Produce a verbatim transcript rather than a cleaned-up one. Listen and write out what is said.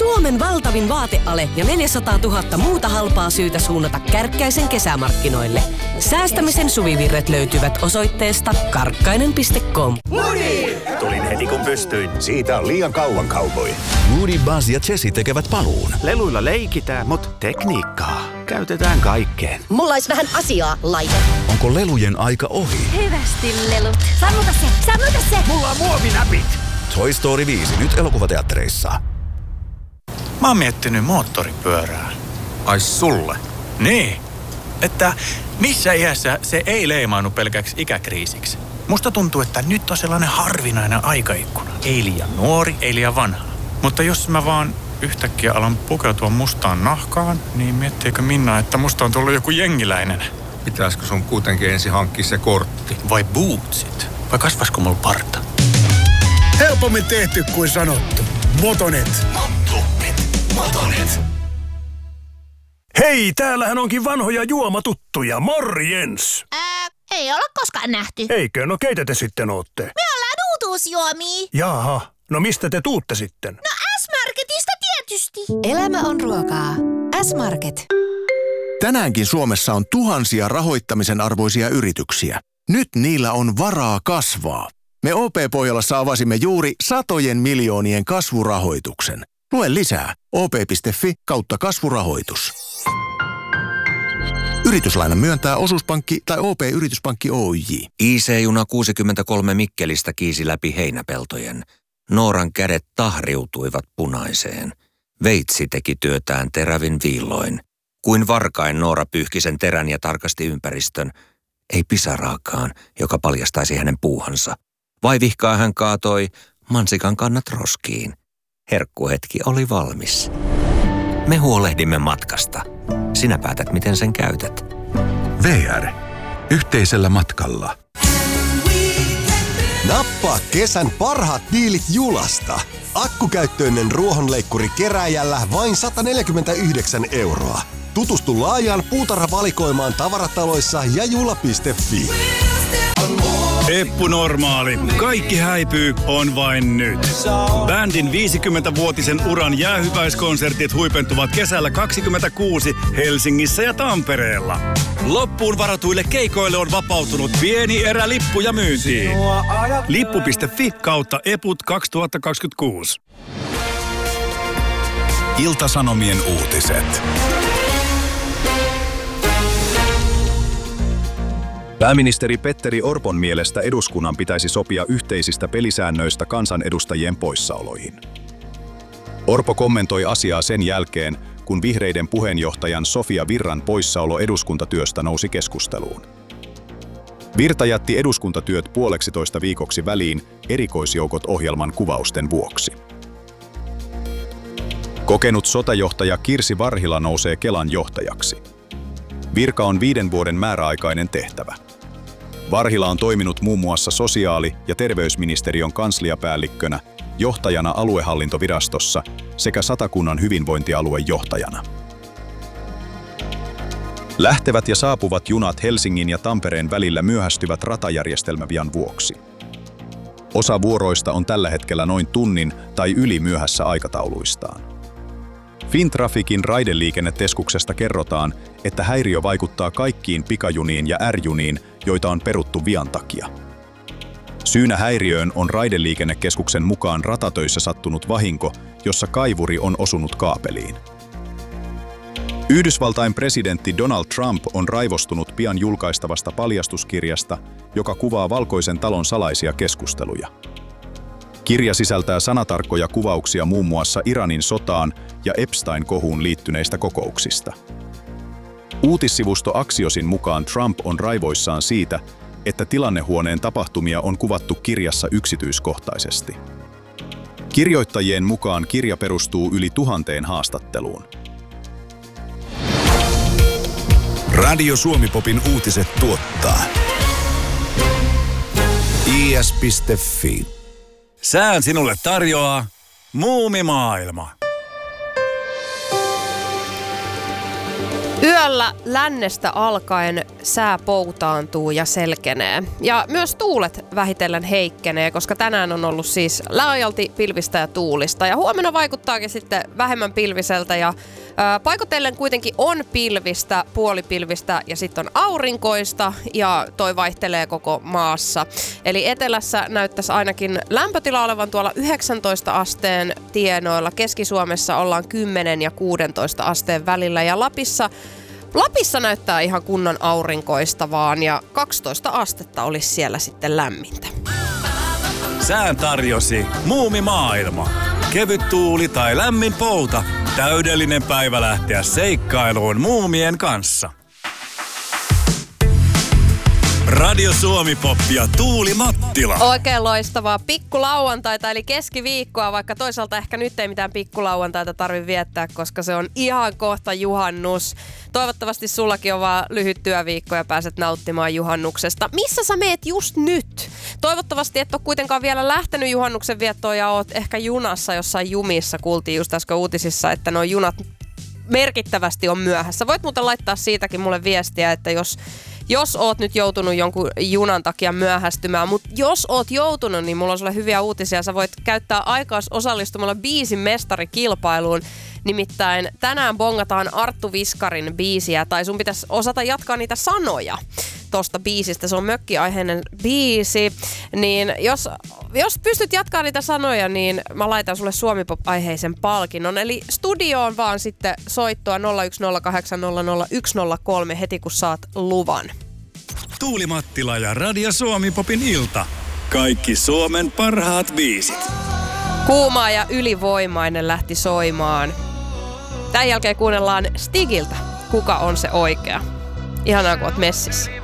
Suomen valtavin vaateale ja neljäsataatuhatta muuta halpaa syytä suunnata Kärkkäisen kesämarkkinoille. Säästämisen suvivirret löytyvät osoitteesta karkkainen piste com. Moody! Tulin heti kun pystyin. Siitä on liian kauan cowboy. Moody, Buzz ja Jessie tekevät paluun. Leluilla leikitään, mutta tekniikkaa käytetään kaikkeen. Mulla olisi vähän asiaa, laite. Onko lelujen aika ohi? Hyvästi lelut. Sammuta se, sammuta se. Mulla on muovinäpit. Toy Story viisi nyt elokuvateattereissa. Mä oon miettinyt moottoripyörää. Ai sulle? Niin. Että missä iässä se ei leimaannu pelkäksi ikäkriisiksi? Musta tuntuu, että nyt on sellainen harvinainen aikaikkuna. Ei liian nuori, ei liian vanha. Mutta jos mä vaan yhtäkkiä alan pukeutua mustaan nahkaan, niin miettiikö Minna, että musta on tullut joku jengiläinen? Pitäisikö sun kuitenkin ensin hankkia se kortti? Vai bootsit? Vai kasvasko mulla parta? Helpommin tehty kuin sanottu. Motonet. Motonet. Motonet. Hei, täällähän onkin vanhoja juomatuttuja. Morjens! Ää, ei olla koskaan nähty. Eikö? No keitä te sitten ootte? Me ollaan uutuusjuomia. Jaha, no mistä te tuutte sitten? No S-Marketista tietysti. Elämä on ruokaa. S-Market. Tänäänkin Suomessa on tuhansia rahoittamisen arvoisia yrityksiä. Nyt niillä on varaa kasvaa. Me O P-Pohjolassa avasimme juuri satojen miljoonien kasvurahoituksen. Lue lisää o p piste f i kautta kasvurahoitus. Yrityslainan myöntää osuuspankki tai O P-yrityspankki Oyj. I C-juna kuusikymmentäkolme Mikkelistä kiisi läpi heinäpeltojen. Nooran kädet tahriutuivat punaiseen. Veitsi teki työtään terävin viilloin. Kuin varkain Noora pyyhki sen terän ja tarkasti ympäristön. Ei pisaraakaan, joka paljastaisi hänen puuhansa. Vaivihkaa hän kaatoi mansikan kannat roskiin. Herkkuhetki oli valmis. Me huolehdimme matkasta. Sinä päätät, miten sen käytät. V R. Yhteisellä matkalla. Nappaa kesän parhaat diilit Julasta. Akkukäyttöinen ruohonleikkuri kerääjällä vain sata neljäkymmentäyhdeksän euroa. Tutustu laajaan puutarhavalikoimaan tavarataloissa ja jula piste fi. Eppu Normaali. Kaikki häipyy on vain nyt. Bändin viisikymmentävuotisen uran jäähyväiskonsertit huipentuvat kesällä kaksikymmentäkuusi Helsingissä ja Tampereella. Loppuun varatuille keikoille on vapautunut pieni erä lippuja myyntiin. Lippu piste fi kautta eput kaksituhattakaksikymmentäkuusi. Ilta-Sanomien uutiset. Pääministeri Petteri Orpon mielestä eduskunnan pitäisi sopia yhteisistä pelisäännöistä kansanedustajien poissaoloihin. Orpo kommentoi asiaa sen jälkeen, kun vihreiden puheenjohtajan Sofia Virran poissaolo eduskuntatyöstä nousi keskusteluun. Virta jätti eduskuntatyöt puoleksitoista viikoksi väliin erikoisjoukot ohjelman kuvausten vuoksi. Kokenut sotajohtaja Kirsi Varhila nousee Kelan johtajaksi. Virka on viiden vuoden määräaikainen tehtävä. Varhila on toiminut muun muassa sosiaali- ja terveysministeriön kansliapäällikkönä, johtajana aluehallintovirastossa sekä Satakunnan hyvinvointialueen johtajana. Lähtevät ja saapuvat junat Helsingin ja Tampereen välillä myöhästyvät ratajärjestelmävian vuoksi. Osa vuoroista on tällä hetkellä noin tunnin tai yli myöhässä aikatauluistaan. Fintrafikin raideliikennekeskuksesta kerrotaan, että häiriö vaikuttaa kaikkiin pikajuniin ja R-juniin, joita on peruttu vian takia. Syynä häiriöön on raideliikennekeskuksen mukaan ratatöissä sattunut vahinko, jossa kaivuri on osunut kaapeliin. Yhdysvaltain presidentti Donald Trump on raivostunut pian julkaistavasta paljastuskirjasta, joka kuvaa Valkoisen talon salaisia keskusteluja. Kirja sisältää sanatarkkoja kuvauksia muun muassa Iranin sotaan ja Epstein-kohuun liittyneistä kokouksista. Uutissivusto Axiosin mukaan Trump on raivoissaan siitä, että tilannehuoneen tapahtumia on kuvattu kirjassa yksityiskohtaisesti. Kirjoittajien mukaan kirja perustuu yli tuhanteen haastatteluun. Radio Suomi-popin uutiset tuottaa I S piste fi. Sään sinulle tarjoaa Muumimaailma. Yöllä lännestä alkaen sää poutaantuu ja selkenee. Ja myös tuulet vähitellen heikkenee, koska tänään on ollut siis laajalti pilvistä ja tuulista. Ja huomenna vaikuttaakin sitten vähemmän pilviseltä ja ää, paikotellen kuitenkin on pilvistä, puolipilvistä ja sitten on aurinkoista ja toi vaihtelee koko maassa. Eli etelässä näyttäisi ainakin lämpötila olevan tuolla yhdeksäntoista asteen tienoilla. Keski-Suomessa ollaan kymmenen ja kuusitoista asteen välillä ja Lapissa Lapissa näyttää ihan kunnon aurinkoista vaan ja kaksitoista astetta olisi siellä sitten lämmintä. Sään tarjosi Muumimaailma. Kevyt tuuli tai lämmin pouta. Täydellinen päivä lähteä seikkailuun muumien kanssa. Radio Suomi-pop ja Tuuli Mattila. Oikein loistavaa pikkulauantaita eli keskiviikkoa, vaikka toisaalta ehkä nyt ei mitään pikkulauantaita tarvitse viettää, koska se on ihan kohta juhannus. Toivottavasti sullakin on vaan lyhyt työviikko ja pääset nauttimaan juhannuksesta. Missä sä meet just nyt? Toivottavasti et ole kuitenkaan vielä lähtenyt juhannuksen viettoon ja oot ehkä junassa jossain jumissa. Kuultiin just äsken uutisissa, että nuo junat merkittävästi on myöhässä. Voit muuten laittaa siitäkin mulle viestiä, että jos Jos oot nyt joutunut jonkun junan takia myöhästymään, mutta jos oot joutunut, niin mulla on sulle hyviä uutisia. Sä voit käyttää aikaa osallistumalla biisin mestarikilpailuun. Nimittäin tänään bongataan Arttu Viskarin biisiä, tai sun pitäisi osata jatkaa niitä sanoja tosta biisistä. Se on mökkiaiheinen biisi. Niin jos, jos pystyt jatkaa niitä sanoja, niin mä laitan sulle Suomi-pop-aiheisen palkinnon. Eli studioon vaan sitten soittoa nolla yksi nolla kahdeksan nolla nolla yksi nolla kolme heti kun saat luvan. Tuuli Mattila ja Radio Suomi-popin ilta. Kaikki Suomen parhaat biisit. Kuuma ja ylivoimainen lähti soimaan. Tämän jälkeen kuunnellaan Stigiltä, kuka on se oikea. Ihanaa kun oot messissä.